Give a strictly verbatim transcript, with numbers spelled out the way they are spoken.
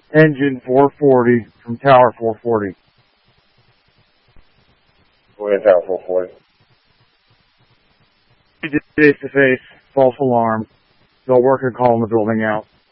Engine four forty from Tower four forty. Go ahead, Tower four forty. Face to face, false alarm. They'll work and call the building out.